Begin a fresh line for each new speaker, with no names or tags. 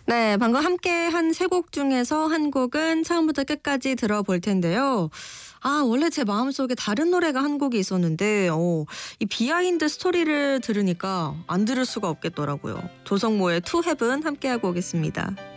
네, 방금 함께 한 세 곡 중에서 한 곡은 처음부터 끝까지 들어볼 텐데요. 원래 제 마음속에 다른 노래가 한 곡이 있었는데 이 비하인드 스토리를 들으니까 안 들을 수가 없겠더라고요. 조성모의 To Heaven 함께하고 오겠습니다.